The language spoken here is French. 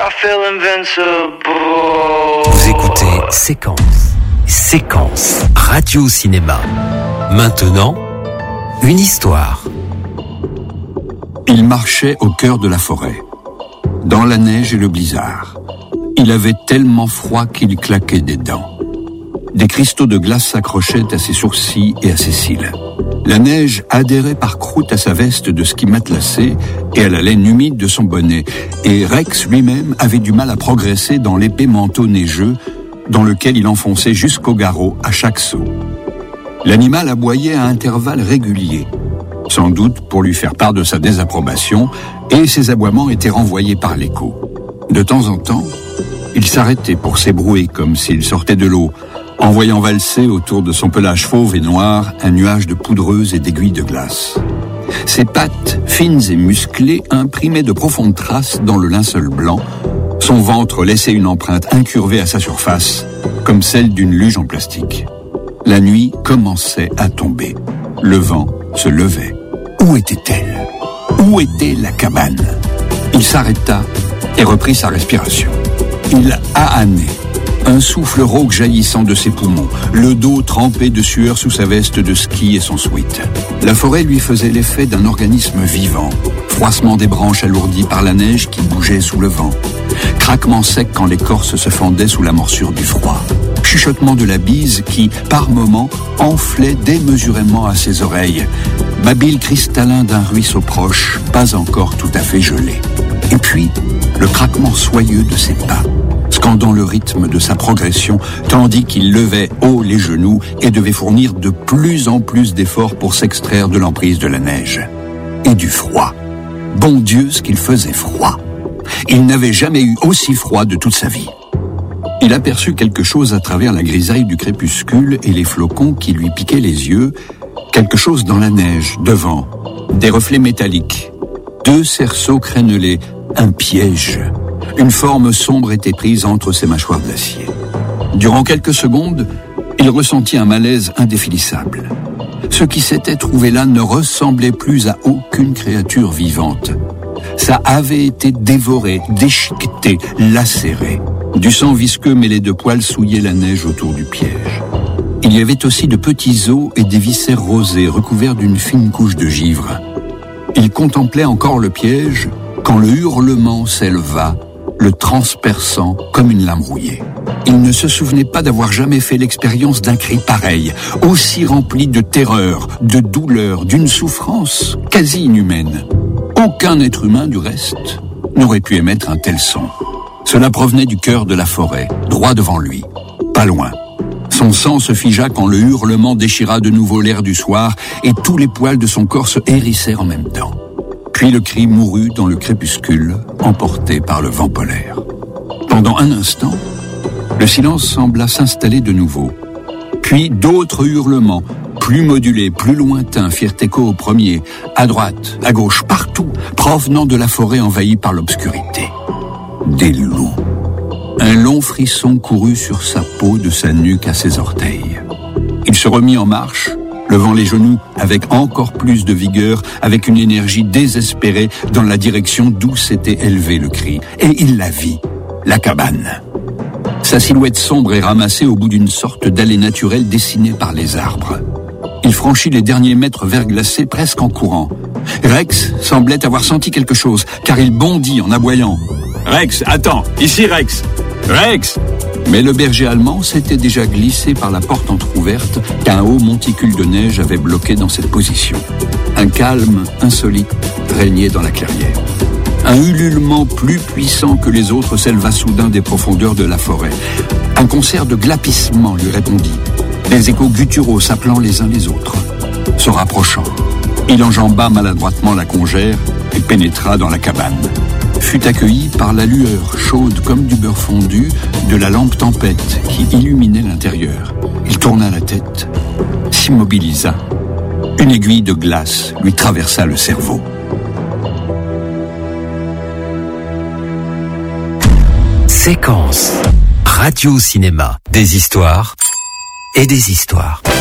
I feel invincible. Vous écoutez Séquence Radio Cinéma. Maintenant, une histoire. Il marchait au cœur de la forêt, dans la neige et le blizzard. Il avait tellement froid qu'il claquait des dents. Des cristaux de glace s'accrochaient à ses sourcils et à ses cils. La neige adhérait par croûte à sa veste de ski matelassé et à la laine humide de son bonnet. Et Rex lui-même avait du mal à progresser dans l'épais manteau neigeux dans lequel il enfonçait jusqu'au garrot à chaque saut. L'animal aboyait à intervalles réguliers, sans doute pour lui faire part de sa désapprobation, et ses aboiements étaient renvoyés par l'écho. De temps en temps, il s'arrêtait pour s'ébrouer comme s'il sortait de l'eau, en voyant valser autour de son pelage fauve et noir un nuage de poudreuse et d'aiguilles de glace. Ses pattes, fines et musclées, imprimaient de profondes traces dans le linceul blanc. Son ventre laissait une empreinte incurvée à sa surface, comme celle d'une luge en plastique. La nuit commençait à tomber. Le vent se levait. Où était-elle ? Où était la cabane ? Il s'arrêta et reprit sa respiration. Il ahanait, un souffle rauque jaillissant de ses poumons, le dos trempé de sueur sous sa veste de ski et son sweat. La forêt lui faisait l'effet d'un organisme vivant, froissement des branches alourdies par la neige qui bougeait sous le vent, craquement sec quand l'écorce se fendait sous la morsure du froid, chuchotement de la bise qui, par moments, enflait démesurément à ses oreilles, babil cristallin d'un ruisseau proche, pas encore tout à fait gelé. Et puis, le craquement soyeux de ses pas, scandant le rythme de sa progression, tandis qu'il levait haut les genoux et devait fournir de plus en plus d'efforts pour s'extraire de l'emprise de la neige. Et du froid. Bon Dieu, ce qu'il faisait froid. Il n'avait jamais eu aussi froid de toute sa vie. Il aperçut quelque chose à travers la grisaille du crépuscule et les flocons qui lui piquaient les yeux, quelque chose dans la neige, devant, des reflets métalliques, 2 cerceaux crénelés, un piège. Une forme sombre était prise entre ses mâchoires d'acier. Durant quelques secondes, il ressentit un malaise indéfinissable. Ce qui s'était trouvé là ne ressemblait plus à aucune créature vivante. Ça avait été dévoré, déchiqueté, lacéré. Du sang visqueux mêlé de poils souillait la neige autour du piège. Il y avait aussi de petits os et des viscères rosés recouverts d'une fine couche de givre. Il contemplait encore le piège quand le hurlement s'éleva, le transperçant comme une lame rouillée. Il ne se souvenait pas d'avoir jamais fait l'expérience d'un cri pareil, aussi rempli de terreur, de douleur, d'une souffrance quasi inhumaine. Aucun être humain, du reste, n'aurait pu émettre un tel son. Cela provenait du cœur de la forêt, droit devant lui, pas loin. Son sang se figea quand le hurlement déchira de nouveau l'air du soir et tous les poils de son corps se hérissèrent en même temps. Puis le cri mourut dans le crépuscule, emporté par le vent polaire. Pendant un instant, le silence sembla s'installer de nouveau. Puis d'autres hurlements, plus modulés, plus lointains, firent écho au premier, à droite, à gauche, partout, provenant de la forêt envahie par l'obscurité. Des loups. Un long frisson courut sur sa peau de sa nuque à ses orteils. Il se remit en marche, levant les genoux avec encore plus de vigueur, avec une énergie désespérée dans la direction d'où s'était élevé le cri. Et il la vit, la cabane. Sa silhouette sombre et ramassée au bout d'une sorte d'allée naturelle dessinée par les arbres. Il franchit les derniers mètres verglacés presque en courant. Rex semblait avoir senti quelque chose, car il bondit en aboyant. « Rex, attends, ici Rex ! Rex !» Mais le berger allemand s'était déjà glissé par la porte entr'ouverte qu'un haut monticule de neige avait bloqué dans cette position. Un calme insolite régnait dans la clairière. Un ululement plus puissant que les autres s'éleva soudain des profondeurs de la forêt. Un concert de glapissements lui répondit, des échos gutturaux s'appelant les uns les autres. Se rapprochant, il enjamba maladroitement la congère et pénétra dans la cabane. Fut accueilli par la lueur chaude comme du beurre fondu de la lampe tempête qui illuminait l'intérieur. Il tourna la tête, s'immobilisa. Une aiguille de glace lui traversa le cerveau. Séquence Radio Cinéma. Des histoires et des histoires.